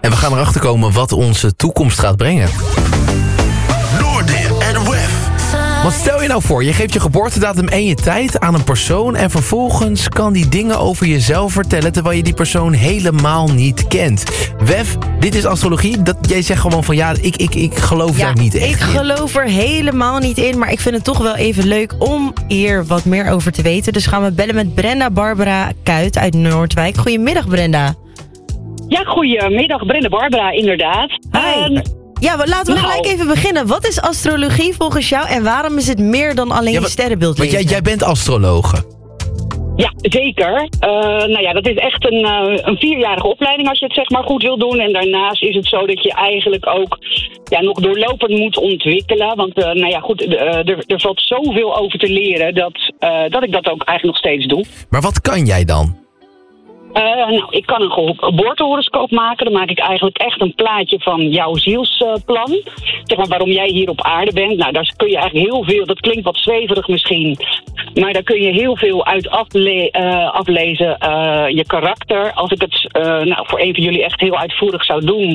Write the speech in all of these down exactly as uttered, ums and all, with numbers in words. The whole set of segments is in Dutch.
En we gaan erachter komen wat onze toekomst gaat brengen. Noordin en Wef. Want stel je nou voor, je geeft je geboortedatum en je tijd aan een persoon... en vervolgens kan die dingen over jezelf vertellen... terwijl je die persoon helemaal niet kent. Wef, dit is astrologie. Dat, jij zegt gewoon van ja, ik, ik, ik geloof Ja, daar niet echt ik in. geloof er helemaal niet in, maar ik vind het toch wel even leuk om hier wat meer over te weten. Dus gaan we bellen met Brenda Barbara Kuit uit Noordwijk. Goedemiddag, Brenda. Ja, goedemiddag, Brenda Barbara, inderdaad. Hi. Um, Ja, maar laten we nou. gelijk even beginnen. Wat is astrologie volgens jou en waarom is het meer dan alleen Ja, je wat- sterrenbeeld Want jij, lezen? jij bent astrologe. ja, zeker. Uh, nou ja, dat is echt een, uh, een vierjarige opleiding als je het zeg maar goed wil doen. En daarnaast is het zo dat je eigenlijk ook ja, nog doorlopend moet ontwikkelen. Want uh, nou ja, goed, uh, er, er valt zoveel over te leren dat, uh, dat ik dat ook eigenlijk nog steeds doe. Maar wat kan jij dan? Uh, nou, ik kan een ge- geboortehoroscoop maken. Dan maak ik eigenlijk echt een plaatje van jouw zielsplan. Uh, zeg maar waarom jij hier op aarde bent. Nou, daar kun je eigenlijk heel veel... Dat klinkt wat zweverig misschien. Maar daar kun je heel veel uit afle- uh, aflezen. Uh, je karakter. Als ik het uh, nou, voor een van jullie echt heel uitvoerig zou doen...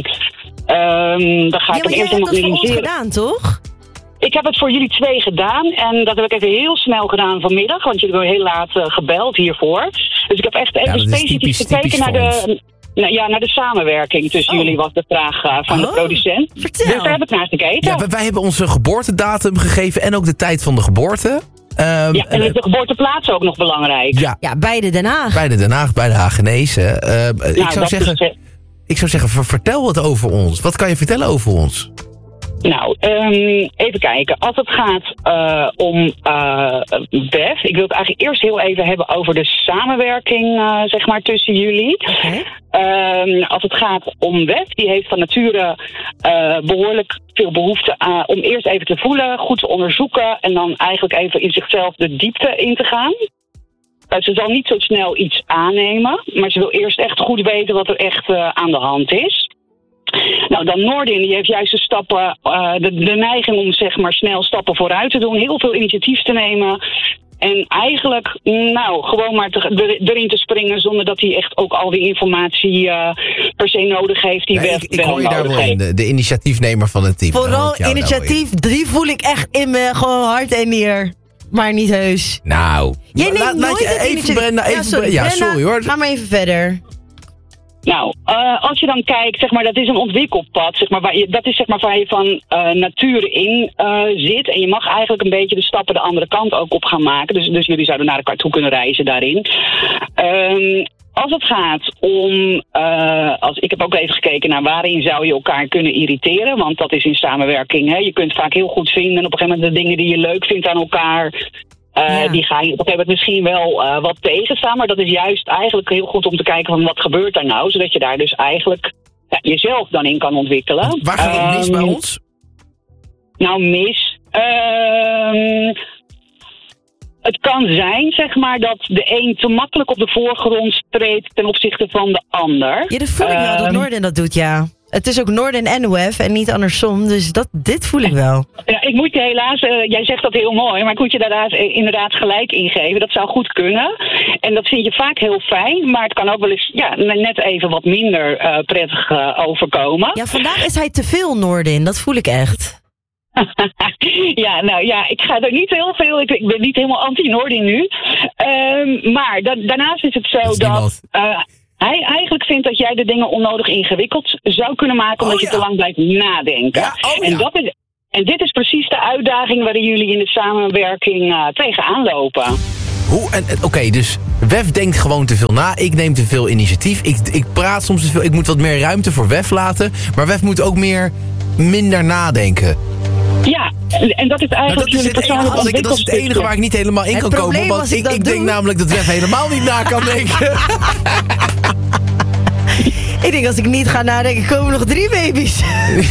Um, dan ga Ja, ik maar hem jij eerst hebt helemaal dat voor ons analyseren. gedaan, toch? Ik heb het voor jullie twee gedaan. En dat heb ik even heel snel gedaan vanmiddag. Want jullie hebben heel laat uh, gebeld hiervoor. Dus ik heb echt even dat is specifiek typisch- gekeken typisch naar voor de... Nou, ja, naar de samenwerking tussen Oh. jullie was de vraag uh, van de Oh, producent. vertel. Dus daar heb ik naar gekeken. Ja, wij, wij hebben onze geboortedatum gegeven en ook de tijd van de geboorte. Ehm, Ja, en is de geboorteplaats ook nog belangrijk? ja, Ja, beide Den Haag. bij de Den Haag, bij de Hagenezen. Ehm, ik, Nou, zou dat zeggen, is, eh, ik zou zeggen, ver- vertel wat over ons. Wat kan je vertellen over ons? Nou, um, even kijken. Als het gaat uh, om uh, Beth, ik wil het eigenlijk eerst heel even hebben over de samenwerking uh, zeg maar, tussen jullie. Oké. Um, als het gaat om Beth, die heeft van nature uh, behoorlijk veel behoefte aan, om eerst even te voelen, goed te onderzoeken en dan eigenlijk even in zichzelf de diepte in te gaan. Uh, ze zal niet zo snel iets aannemen, maar ze wil eerst echt goed weten wat er echt uh, aan de hand is. Nou, dan Noordin, die heeft juist de stappen, uh, de, de neiging om zeg maar snel stappen vooruit te doen, heel veel initiatief te nemen. En eigenlijk, nou, gewoon maar te, er, erin te springen zonder dat hij echt ook al die informatie uh, per se nodig heeft die Ja, Beth ik, ik wel hoor je daar nodig wel in, heeft. de, de initiatiefnemer van het team. Daar hoor Vooral ik jou daar wel in. initiatief, die voel ik echt in mijn gewoon hart en nier. Maar niet heus. Nou, Jij la- neemt laat nooit je het even initiatief. Brenda, even ja, sorry, Bre- ja, Brenda, sorry hoor. ga maar even verder. Nou, uh, als je dan kijkt, zeg maar, dat is een ontwikkelpad, zeg maar, waar je, dat is zeg maar waar je van uh, nature in uh, zit. En je mag eigenlijk een beetje de stappen de andere kant ook op gaan maken. Dus, dus jullie zouden naar elkaar toe kunnen reizen daarin. Um, als het gaat om, uh, als, ik heb ook even gekeken naar waarin zou je elkaar kunnen irriteren. Want dat is in samenwerking. Hè. Je kunt vaak heel goed vinden op een gegeven moment de dingen die je leuk vindt aan elkaar. Uh, Ja. Die ga je op een gegeven moment misschien wel uh, wat tegenstaan. Maar dat is juist eigenlijk heel goed om te kijken van wat gebeurt daar nou. Zodat je daar dus eigenlijk ja, jezelf dan in kan ontwikkelen. Waar gaat het mis bij Um, ons? Nou, mis. Um, het kan zijn, zeg maar, dat de een te makkelijk op de voorgrond treedt ten opzichte van de ander. Ja, dat voel ik wel, dat Um, Noorden dat doet, ja. Het is ook Noorden en Wef en niet andersom, dus dat, dit voel ik wel. Ja, ik moet je helaas, uh, jij zegt dat heel mooi, maar ik moet je daar uh, inderdaad gelijk ingeven. Dat zou goed kunnen. En dat vind je vaak heel fijn, maar het kan ook wel eens ja, net even wat minder uh, prettig uh, overkomen. Ja, vandaag is hij te veel Noorden, dat voel ik echt. Ja, nou ja, ik ga er niet heel veel, ik, ik ben niet helemaal anti-Noordin nu. Um, maar da- daarnaast is het zo Dat is dat... niemand. Uh, hij eigenlijk vindt dat jij de dingen onnodig ingewikkeld zou kunnen maken, omdat Oh, je ja. te lang blijft nadenken. Ja, oh, en, ja. dat is, en dit is precies de uitdaging waarin jullie in de samenwerking uh, tegenaan lopen. Hoe? En, en- Oké, dus Wef denkt gewoon te veel na. Ik neem te veel initiatief. Ik, ik praat soms te veel. Ik moet wat meer ruimte voor Wef laten. Maar Wef moet ook meer minder nadenken. Ja, en, en dat is Nou, eigenlijk dat, is jullie het enige, persoonlijke wat ik, dat is het enige waar ik niet helemaal in Het kan komen. probleem Want als ik ik, dat ik denk doe- namelijk dat Wef helemaal niet na kan denken. Ik denk, als ik niet ga nadenken, komen nog drie baby's.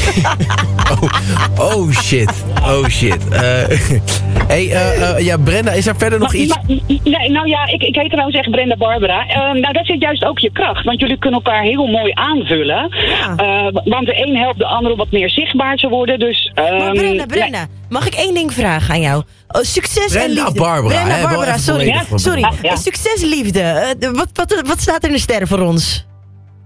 oh, oh shit. Oh shit. Uh, hey, uh, uh, ja, Brenda, is er verder nog Maar- iets? maar- nee, nou ja, ik, ik heet trouwens echt Brenda Barbara. Uh, nou, dat zit juist ook je kracht. Want jullie kunnen elkaar heel mooi aanvullen. Ja. Uh, want de een helpt de ander om wat meer zichtbaar te worden. Dus, Maar um, Brenda, Brenda, mag ik één ding vragen aan jou? Oh, succes en Brenda liefde. Barbara, Brenda hè, wel Barbara, even sorry. volledig van sorry. Brenda. Ja. Succes, liefde. Uh, wat, wat, wat staat er in de sterren voor ons?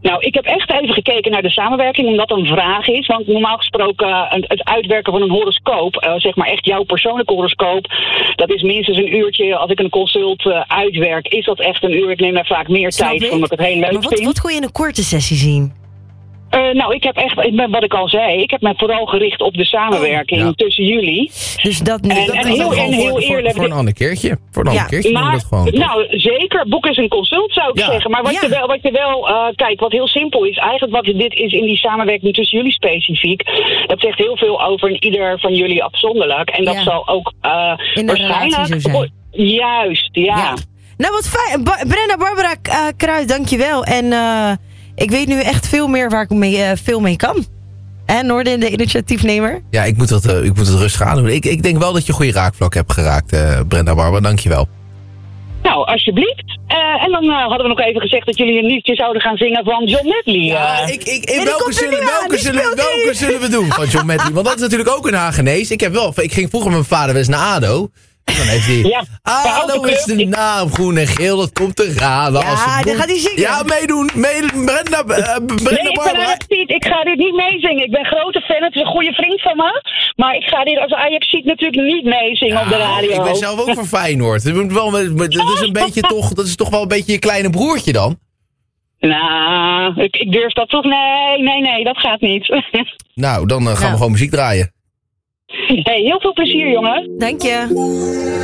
Nou, ik heb echt even gekeken naar de samenwerking, omdat dat een vraag is. Want normaal gesproken uh, het uitwerken van een horoscoop, uh, zeg maar echt jouw persoonlijke horoscoop, dat is minstens een uurtje. Als ik een consult uh, uitwerk, is dat echt een uur. Ik neem daar vaak meer Snap tijd ik. voor, omdat ik het heel leuk Maar wat, vind. wat kon je in een korte sessie zien? Uh, nou, ik heb echt, ik ben, wat ik al zei, ik heb me vooral gericht op de samenwerking Oh, ja. tussen jullie. Dus dat, En- dat en kan heel- dan Gewoon en heel voor, voor, eerlijk- voor een ander keertje. Voor een Ja, ander keertje doen we Maar, dat gewoon. toch? nou, zeker. Boek eens een consult, zou ik Ja. zeggen. Maar wat Ja. je wel, wat je wel uh, kijk, wat heel simpel is, eigenlijk wat dit is in die samenwerking tussen jullie specifiek, dat zegt heel veel over ieder van jullie afzonderlijk. En dat Ja. zal ook uh, In de relatie zo zijn. Juist, ja. Ja. Nou, wat fijn. Ba- Brenda Barbara uh, Kruid, dankjewel. En uh, ik weet nu echt veel meer waar ik mee, uh, veel mee kan. En Noorden, de initiatiefnemer. Ja, ik moet het, uh, ik moet het rustig aan doen. Ik, ik denk wel dat je goede raakvlak hebt geraakt, uh, Brenda Barbara. Dankjewel. Nou, alsjeblieft. Uh, en dan uh, hadden we nog even gezegd dat jullie een liedje zouden gaan zingen van John Medley. Ja, Uh, ik, ik, die welke komt er zullen, nu aan, welke, die zullen, speelt welke nu. zullen we doen van John Medley? Want dat is natuurlijk ook een Hagenees. Ik, heb wel, ik ging vroeger met mijn vader wel eens naar ADO. En dan heeft hij... Ja, ADO is de naam, groen en geel, dat komt eraan. Ja, Als het dan moet- gaat hij zingen. Ja, meedoen. meedoen. Brenda, uh, Brenda nee, ik ben Barbara. Ajax Piet. Ik ga dit niet meezingen. Ik ben grote fan. Het is een goede vriend van me. Maar ik ga dit als Ajax Piet natuurlijk niet meezingen op de Nou, radio. ik ben zelf ook van Feyenoord. Dat moet wel, met- met- dat is een beetje toch, dat is toch wel een beetje je kleine broertje dan? Nou, ik, ik durf dat toch. Nee, nee, nee, dat gaat niet. Nou, dan uh, gaan Nou. we gewoon muziek draaien. Hey, heel veel plezier, jongen. Dank je.